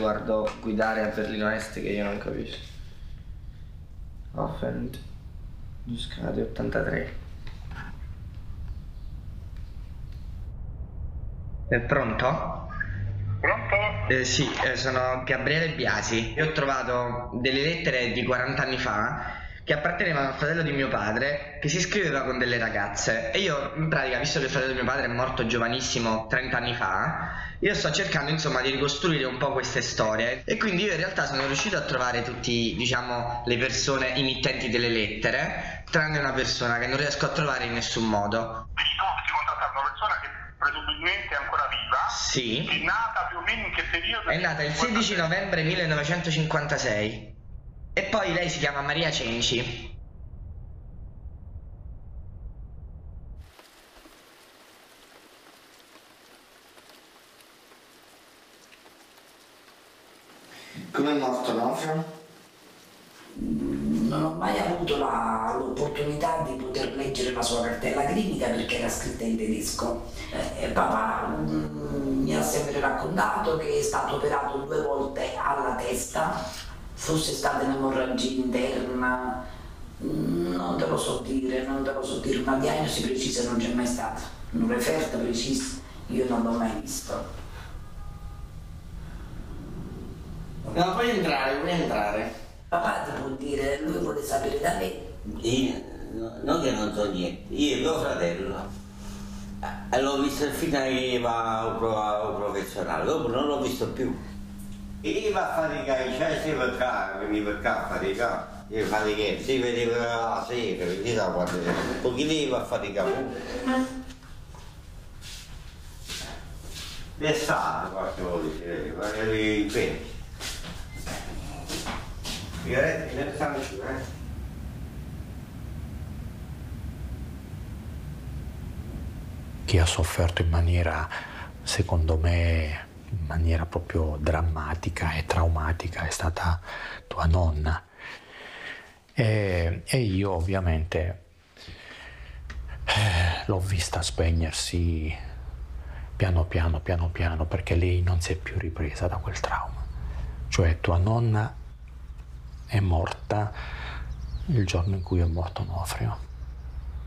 riguardo guidare a Berlino Est che io non capisco. Offend Giuscati 83. È pronto? Pronto? Sì, sono Gabriele Biasi. Io ho trovato delle lettere di 40 anni fa che appartenevano al fratello di mio padre, che si scriveva con delle ragazze, e io in pratica, visto che il fratello di mio padre è morto giovanissimo 30 anni fa, io sto cercando insomma di ricostruire un po' queste storie, e quindi io in realtà sono riuscito a trovare tutti, diciamo, le persone emittenti delle lettere, tranne una persona che non riesco a trovare in nessun modo. Quindi tu ti contattato una persona che presumibilmente è ancora viva? Sì. È nata più o meno in che periodo? È nata il 16 novembre 1956 e poi lei si chiama Maria Cenci. Come è morto Nofrio? Non ho mai avuto l'opportunità di poter leggere la sua cartella clinica perché era scritta in tedesco. Papà mi ha sempre raccontato che è stato operato 2 volte alla testa, fosse stata un'emorragia interna, non te lo so dire, una diagnosi precisa non c'è mai stata, un referto preciso io non l'ho mai visto. No, puoi entrare. Papà ti può dire, lui vuole sapere da me. Io, non che non so niente, io e mio fratello l'ho visto fino a che va un professionale, dopo non l'ho visto più. E io va a faticare, cioè si veniva a faticare, io faticare, si vedeva la sera, chissà quando, perché lei va a faticare pure. D'estate qualche volta, magari in pezzi. Sigarette, ne stanno giù, Chi ha sofferto in maniera, secondo me, in maniera proprio drammatica e traumatica è stata tua nonna. E io ovviamente l'ho vista spegnersi piano piano, perché lei non si è più ripresa da quel trauma. Cioè tua nonna è morta il giorno in cui è morto Nofrio.